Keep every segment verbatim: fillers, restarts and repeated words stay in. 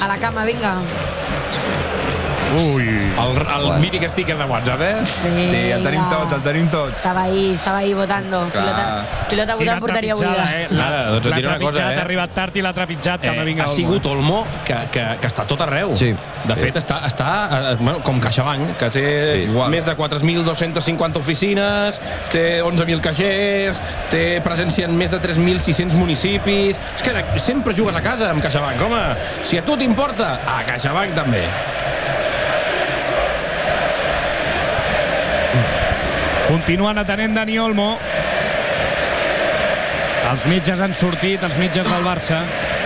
a la cama, vinga. Ui. El, el bueno. mític sticker de WhatsApp, eh? Vinga. Sí, el tenim tots, el tenim tots. Estava ahí, estava ahí votando. Pilota, pilota votant porteria buida. Eh? Ara, doncs et diré una cosa, eh? Ha arribat tard i l'ha trepitjat. Eh, ha sigut Olmo que, que, que està tot arreu. Sí. De fet, està, està eh, bueno, com CaixaBank, que té sí, més de quatre mil dos-cents cinquanta oficines, té onze mil caixers, té presència en més de tres mil sis-cents municipis. És que sempre jugues a casa amb CaixaBank, home. Si a tu t'importa, a CaixaBank també. Continuen atenent Dani Olmo. Els mitges han sortit, els mitges del Barça.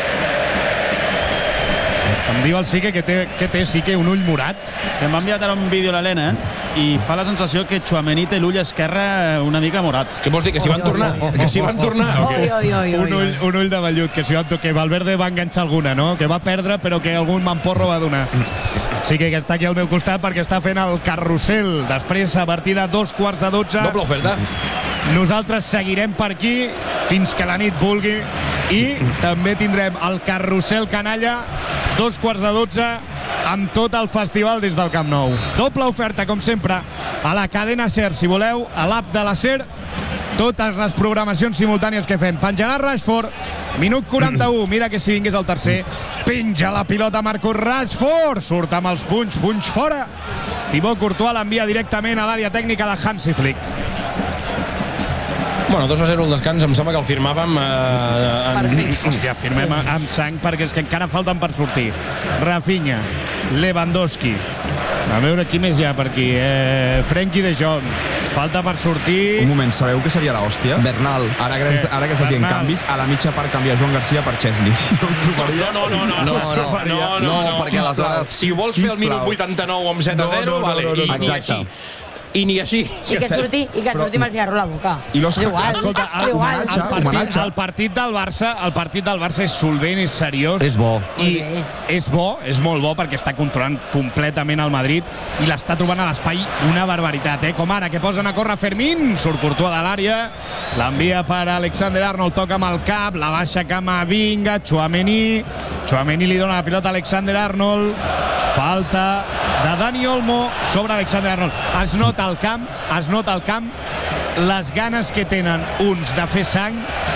Em diu el Sique que té, que té Sique un ull morat. Que m'ha enviat ara un vídeo a l'Helena, eh? I fa la sensació que Tchouaméni té l'ull esquerre una mica morat. Què vols dir, que s'hi van tornar? Que s'hi van tornar? Oi, oi, oi, un, ull, un ull de vellut, que s'hi van tornar. Que Valverde va enganxar alguna, no? Que va perdre, però que algun mamporro va donar. Sí que està aquí al meu costat perquè està fent el carrusel. Després, a partir de dos quarts de dotze... Doble oferta. Nosaltres seguirem per aquí fins que la nit vulgui i també tindrem el carrusel canalla, dos quarts de dotze, amb tot el festival des del Camp Nou. Doble oferta, com sempre, a la cadena SER, si voleu, a l'app de la SER, totes les programacions simultànies que fem. Penjarà Rashford, minut quaranta-u, mira que si vingués el tercer, penja la pilota Marcus Rashford, surt amb els punys, punys fora. Thibaut Courtois l'envia directament a l'àrea tècnica de Hansi Flick. Bueno, dos a zero al descans, em sembla que el firmàvem eh, en... Hòstia, firmem amb sang perquè és que encara falten per sortir. Rafinha, Lewandowski, a veure qui més hi ha per aquí, eh, Frenkie de Jong, falta per sortir... Un moment, sabeu que seria l'hòstia? Bernal. Ara que, ara que s'ha dit canvis, a la mitja part canviar Joan Garcia per Chesney. No, no, no, no, no, no, no, no, no, no, perquè aleshores, si ho vols fer al minut vuitanta-nou amb set a zero, vale, i ni així. I ni així. I que surti, i que surti amb el cigarro a la boca. I l'Òscar, igual, escolta, el, igual. el, partit, el partit del Barça, el partit del Barça és solvent, és seriós. És bo. I és bo, és molt bo perquè està controlant completament el Madrid i l'està trobant a l'espai una barbaritat, eh? Com ara que posen a córrer Fermín, surt Courtois de l'àrea, l'envia per Alexander Arnold, toca amb el cap, la baixa Camavinga, Tchouaméni, Tchouaméni li dona la pilota a Alexander Arnold, falta de Dani Olmo sobre Alexander Arnold. Es nota al camp, es nota al camp les ganes que tenen uns de fer sang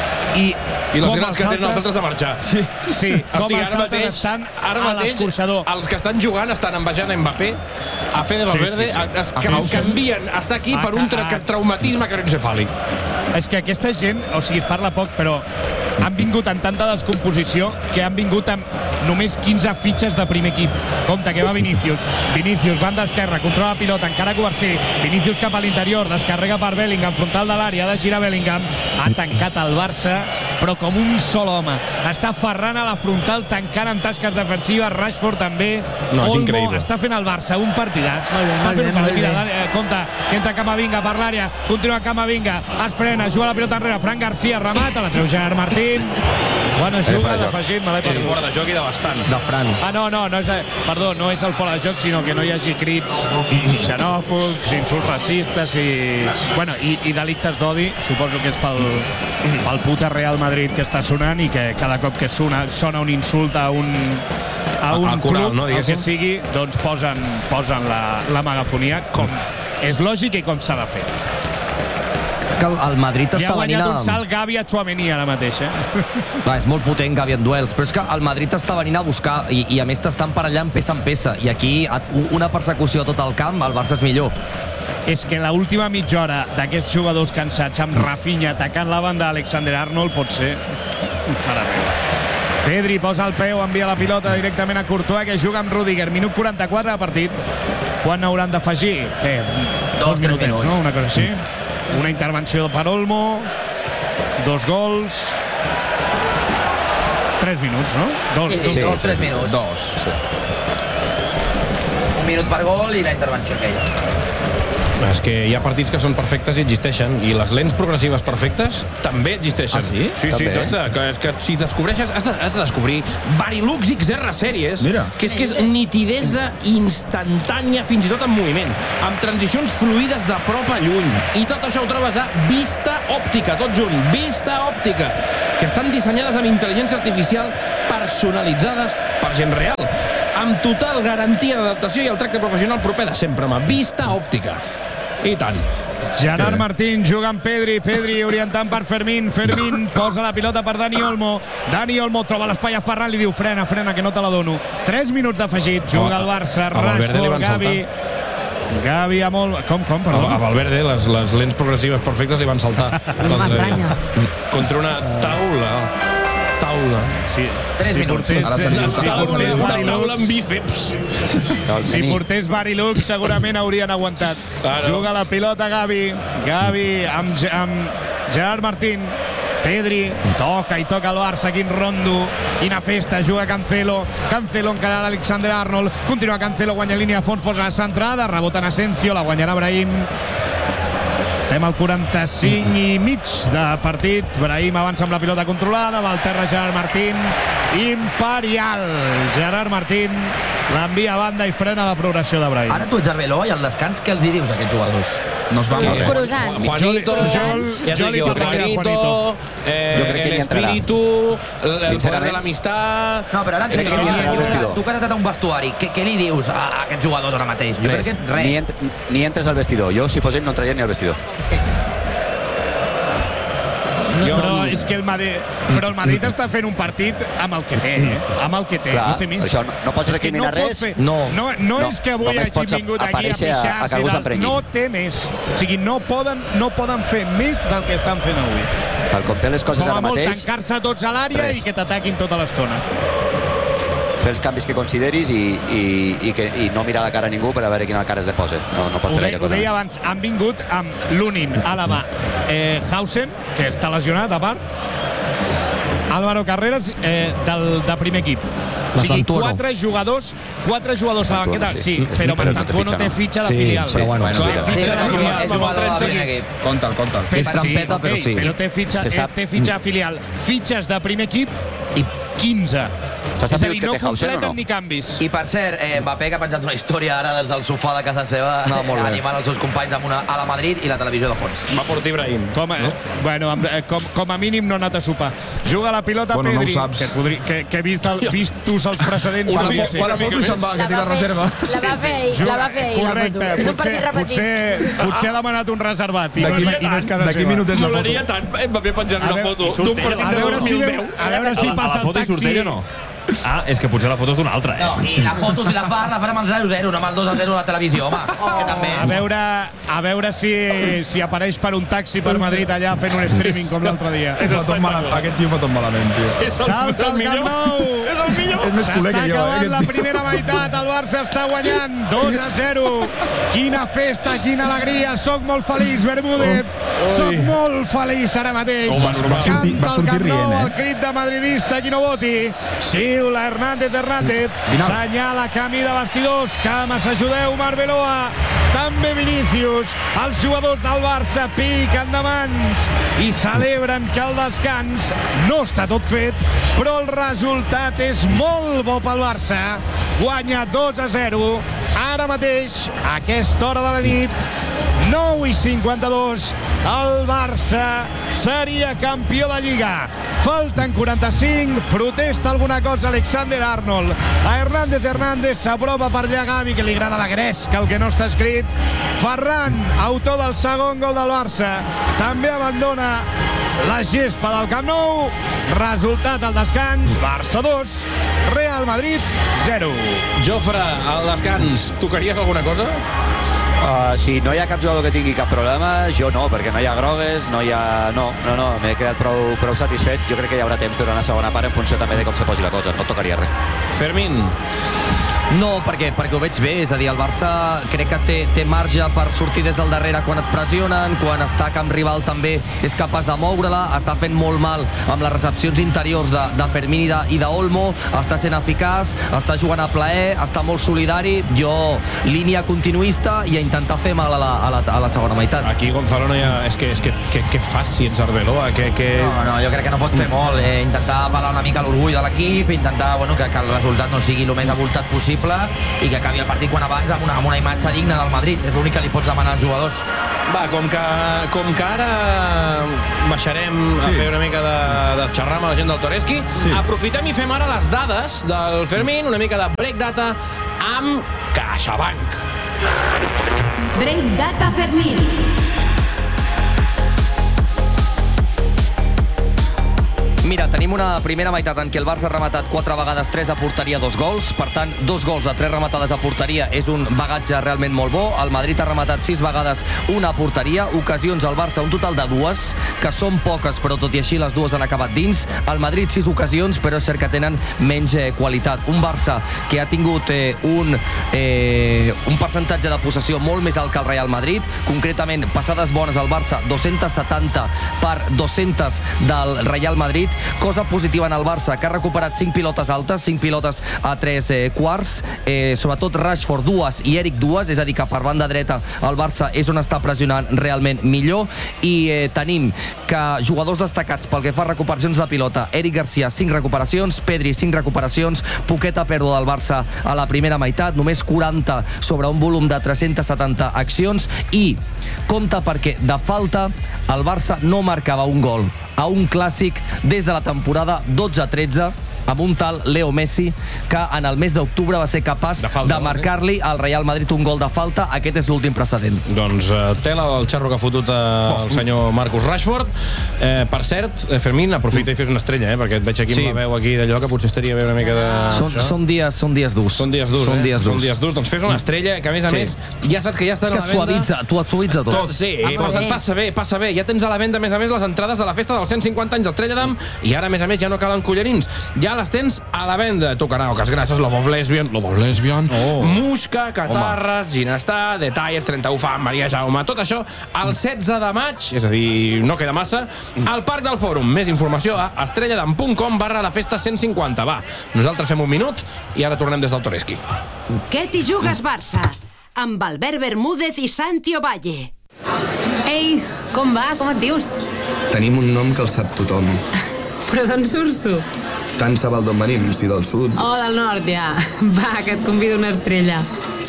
i I les ganes que tenen els altres de marxar. Sí, sí, com o sigui, els ara altres mateix, estan ara a mateix l'escorxador. els que estan jugant estan envejant a Mbappé, a Fede Valverde, sí, sí, sí. es ca canvien, està aquí per un tra traumatisme cranioencefàlic. És que aquesta gent, o sigui, es parla poc, però han vingut en tanta descomposició que han vingut amb només quinze fitxes de primer equip. Compte que va Vinícius. Vinícius, banda esquerra, controla la pilota, encara Covarsí. Vinícius cap a l'interior, descarrega per Bellingham, frontal de l'àrea, ha de girar Bellingham. Ha tancat el Barça, però com un sol home. Està ferrant a la frontal, tancant amb tasques defensives. Rashford també. No, és Olmo increïble. està fent el Barça, un partidàs. Molt bé, està molt fent bé, un molt partit. bé. Eh, compte, que entra Camavinga per l'àrea, continua Camavinga, es frena, juga la pilota enrere, Fran Garcia remata, la treu Gerard Martín. Bona juga, d'afegit, me l'he Sí, perdut. fora de joc i de bastant. De Fran. Ah, no, no, no és, perdó, no és el fora de joc, sinó que no hi hagi crits xenòfobs, insults racistes i, bueno, i, i delictes d'odi. Suposo que és pel, pel puta Real Madrid que està sonant i que cada cop que sona, sona un insult a un, a un A- a coral, club, no, el que diguéssim. sigui, doncs posen, posen la, la megafonia com és lògic i com s'ha de fer. És que el, el Madrid I ha està venint guanyat a... un salt Gavi a Tchouaméni ara mateix, eh? Va, és molt potent Gavi en duels, però és que el Madrid està venint a buscar i, i a més t'estan parellant peça en peça i aquí a- una persecució a tot el camp, el Barça és millor. És que l'última mitja hora d'aquests jugadors cansats amb Rafinha atacant la banda d'Alexander Arnold pot ser... Mare meva. Pedri posa el peu, envia la pilota directament a Courtois, que juga amb Rüdiger. Minut quaranta-quatre de partit. Quan n'hauran d'afegir? Què? Dos, tres minutets, minuts. no? Una cosa així. Una intervenció per Olmo. Dos gols. Tres minuts, no? Dos, Sí, dos, sí, dos. tres minuts. Dos. Sí. Un minut per gol i la intervenció aquella. És que hi ha partits que són perfectes i existeixen, i les lents progressives perfectes també existeixen. Ah, sí? Sí, sí, També? exacte. Que, és que si descobreixes, has de, has de descobrir Varilux X R Series, Mira. que és que és nitidesa instantània, fins i tot en moviment, amb transicions fluides de prop a lluny. I tot això ho trobes a Vista Òptica, tot junt, Vista Òptica, que estan dissenyades amb intel·ligència artificial personalitzades per gent real. Amb total garantia d'adaptació i el tracte professional proper de sempre, mà. Vista òptica. I tant. Gerard Martín juga amb Pedri, Pedri orientant per Fermín, Fermín posa la pilota per Dani Olmo, Dani Olmo troba l'espai a Ferran, li diu frena, frena, que no te la dono. tres minuts d'afegit, juga el Barça, Rashford, Gavi, Gavi a molt... Com, com, perdó? A Valverde les, les lents progressives perfectes li van saltar. No m'estranya. Contra una taula. Taula. Sí. tres Si minuts. portés, Una si taula, portés una Barilux, taula amb bíceps. si portés Barilux segurament haurien aguantat. Claro. Juga la pilota Gavi, Gavi amb, Ge- amb Gerard Martín, Pedri, toca i toca el Barça, quin rondo, quina festa, juga Cancelo, Cancelo encara l'Alexander Arnold, continua Cancelo, guanya línia de fons, posa la centrada, rebota en Asensio, la guanyarà Brahim. Estem al quaranta-cinc i mig de partit. Brahim avança amb la pilota controlada, va al terra Gerard Martín, imperial. Gerard Martín l'envia a banda i frena la progressió de Brahim. Ara tu ets Arbeloa i al descans què els hi dius a aquests jugadors? No es va Uns molt bé. croissants. Juanito, Jo- ja jo t'ho li dic, parlaria a Juanito, eh, Jo crec que el ni entrarà. espíritu, el, el poder Sincerament. de l'amistat... No, però ara en Crec sèrio, que ni tu, entra al vestidor. tu que has estat a un vestuari, què, què li dius a, a aquests jugadors ara mateix? Jo Res. crec que res. Ni, ent ni entres al vestidor. Jo, si fos ell, no entraria ni al vestidor. És que... Jo, Però és que el Madrid, però el Madrid està fent un partit amb el que té, eh? Amb el que té, Clar, no té més. això no- no pots És que recriminar pot res. fer- No. no, no, No, és que avui només hagi pots vingut aquí a aparèixer a- a pixar, que algú i tal. s'emprenyi. No té més. O sigui, no poden, no poden fer més del que estan fent avui. Tal com té les coses Com a ara molt mateix, tancar-se tots a l'àrea res. i que t'ataquin tota l'estona. fer els canvis que consideris i, i, i, que, i no mirar la cara a ningú per a veure quina cara es deposa. No, no pot Ho, fer de, gaire ho cosa deia més. abans, han vingut amb Lunin, Àlava, eh, Hausen, que està lesionat a part, Álvaro Carreras, eh, del, de primer equip. O sigui, Mastantuono. quatre jugadors, quatre jugadors a la banqueta, Mastantuono, sí, sí. però Però no té Mastantuono fitxa, té no? fitxa de Sí, filial. però bueno, Bueno, clar, mira. Sí, fitxa és de filial. jugador del trenta primer equip. Compta'l, compta'l. És trampeta, ok, però sí. Però té fitxa, Se eh, sap. té fitxa de filial. Fitxes de primer equip, I, quinze. S'ha És a sabut dir, que no té Hausen o completen no? ni canvis. I per cert, eh, Mbappé que ha penjat una història ara des del sofà de casa seva, No, molt bé. animant els seus companys amb una a la Madrid i la televisió de fons. Va portar Ibrahim. Com a, bueno, amb, eh, com, com a mínim no ha anat a sopar. Juga la pilota Bueno, no ho Pedri, saps. que, podri, que, que he vist, el, vistos els precedents. Una podria mica- ser. Quan la foto se'n va, que té la va fer- reserva. La va fer ell, la va fer ell, la Correcte, foto. És un potser, partit repetit. potser, potser ha demanat un reservat i no, D'aquí és- i no és casa d'aquí seva. minut és la foto. Molaria tant Mbappé penjant A una veure, foto d'un partit A de veure dos si, mil veu, deu. a veure si A la passa el foto hi taxi. surt ell o no? Ah, és que potser la foto és d'una altra, eh? No, i la foto, si la fa, la farà amb el zero zero, no amb el dos a zero a la televisió, home. Que també... A veure, a veure si, si apareix per un taxi per Madrid allà fent un streaming com l'altre dia. Fa tot mal, aquest tio fa tot malament, tio. És el, Salta el el millor. Camp Nou! És el millor. És més culer S'està que jo, eh, acabant aquest la tio. primera meitat, el Barça està guanyant dos a zero. Quina festa, quina alegria, soc molt feliç, Bermúdez. Soc molt feliç ara mateix. Home, normal. Va sortir- va Canta el sortir Camp Nou, rient, eh? el crit de madridista, qui no voti. Xiula Hernández Hernández, Final. senyala camí de vestidors, cames, ajudeu, Marbeloa. També Vinícius, els jugadors del Barça piquen de mans i celebren que el descans no està tot fet, però el resultat és molt bo pel Barça. Guanya dos a zero. Ara mateix, a aquesta hora de la nit, nou i cinquanta-dos, el Barça seria campió de Lliga. Falten quaranta-cinc, protesta alguna cosa Alexander Arnold. A Hernández Hernández s'apropa per allà Gavi, que li agrada la gresca, el que no està escrit. Ferran, autor del segon gol del Barça, també abandona la gespa del Camp Nou. Resultat al descans, Barça dos, Real Madrid zero. Jofre, al descans, tocaries alguna cosa? Uh, si no hi ha cap jugador que tingui cap problema, jo no, perquè no hi ha grogues, no hi ha... No, no, no, m'he quedat prou, prou satisfet. Jo crec que hi haurà temps durant la segona part en funció també de com se posi la cosa. No tocaria res. Fermín. No, perquè, perquè ho veig bé, és a dir, el Barça crec que té, té marge per sortir des del darrere quan et pressionen, quan està a camp rival també és capaç de moure-la, està fent molt mal amb les recepcions interiors de, de Fermín i de, i de Olmo, està sent eficaç, està jugant a plaer, està molt solidari, jo línia continuista i a intentar fer mal a la, a la, a la segona meitat. Aquí Gonzalo no hi ha... És que, és que, que, què fas si ets Arbeloa? Que, que... No, no, jo crec que no pot fer molt. Eh, intentar avalar una mica l'orgull de l'equip, intentar bueno, que, que el resultat no sigui el més abultat possible, triple i que acabi el partit quan abans amb una, amb una imatge digna del Madrid. És l'únic que li pots demanar als jugadors. Va, com que, com que ara baixarem sí. a fer una mica de, de xerrar amb la gent del Toreski, sí. aprofitem i fem ara les dades del Fermín, una mica de break data amb CaixaBank. Break data Fermín. Mira, tenim una primera meitat en què el Barça ha rematat quatre vegades, tres a porteria, dos gols. Per tant, dos gols de tres rematades a porteria és un bagatge realment molt bo. El Madrid ha rematat sis vegades, una a porteria. Ocasions al Barça, un total de dues, que són poques, però tot i així les dues han acabat dins. El Madrid sis ocasions, però és cert que tenen menys eh, qualitat. Un Barça que ha tingut eh, un, eh, un percentatge de possessió molt més alt que el Real Madrid. Concretament, passades bones al Barça, dos-centes setanta per dos-centes del Real Madrid. Cosa positiva en el Barça, que ha recuperat cinc pilotes altes, cinc pilotes a tres eh, quarts, eh, sobretot Rashford dues i Eric dues, és a dir, que per banda dreta el Barça és on està pressionant realment millor, i eh, tenim que jugadors destacats pel que fa a recuperacions de pilota, Eric Garcia cinc recuperacions, Pedri cinc recuperacions, poqueta pèrdua del Barça a la primera meitat, només quaranta sobre un volum de tres-centes setanta accions, i compte perquè de falta el Barça no marcava un gol a un clàssic des de la temporada dotze tretze amb un tal Leo Messi, que en el mes d'octubre va ser capaç de, falta, de marcar-li al Real Madrid un gol de falta. Aquest és l'últim precedent. Doncs uh, tela el xarro que ha fotut uh, el senyor Marcus Rashford. Eh, per cert, eh, Fermín, aprofita i fes una estrella, eh, perquè et veig aquí sí. amb la veu aquí d'allò que potser estaria bé una mica de... Són, són, dies, són dies durs. Són dies durs, són eh? dies durs. Són dies durs. Doncs fes una estrella que, a més a sí. més, ja saps que ja estan a la venda... És que et suavitza, tu et suavitza tot. tot sí, ah, passa, passa bé, passa bé. Ja tens a la venda, a més a més, les entrades de la festa dels cent cinquanta anys d'Estrella d'Am, i ara, a més a més, ja no calen collarins. Ja les tens a la venda. Tocarà Oques Grasses, Lobov Lesbian, Lobov Lesbian, oh. Musca, Catarres, Ginestar, Detallers, trenta u Fan, Maria Jaume, tot això el setze de maig, és a dir, no queda massa, al Parc del Fòrum. Més informació a estrelladam punt com barra la festa cent cinquanta. Va, nosaltres fem un minut i ara tornem des del Toreski. Què t'hi jugues, Barça? Amb Albert Bermúdez i Santi Ovalle. Ei, com va? Com et dius? Tenim un nom que el sap tothom. Però d'on surts tu? Tant se val d'on venim, si del sud. Oh, del nord, ja. Va, que et convido una estrella.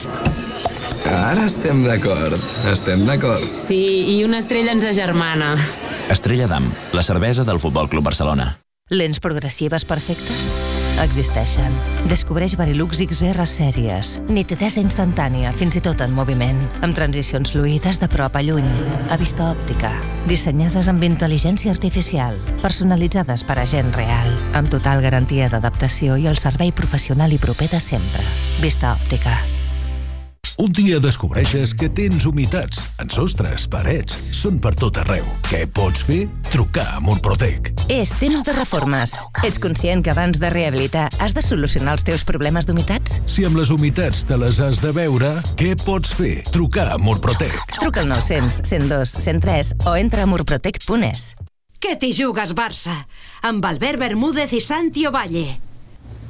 Ara estem d'acord, estem d'acord. Sí, i una estrella ens agermana. Estrella d'Am, la cervesa del Futbol Club Barcelona. Lents progressives perfectes? Existeixen. Descobreix Varilux X R sèries. Nitidesa instantània, fins i tot en moviment. Amb transicions fluides de prop a lluny. A vista òptica. Dissenyades amb intel·ligència artificial. Personalitzades per a gent real. Amb total garantia d'adaptació i el servei professional i proper de sempre. Vista òptica. Un dia descobreixes que tens humitats en sostres, parets, són per tot arreu. Què pots fer? Trucar a Murprotec. És temps de reformes. Ets conscient que abans de rehabilitar has de solucionar els teus problemes d'humitats? Si amb les humitats te les has de veure, què pots fer? Trucar a Murprotec. Truca al nou-cents, cent dos, cent tres o entra a murprotec punt es. Què t'hi jugues, Barça? Amb Albert Bermúdez i Santi Ovalle.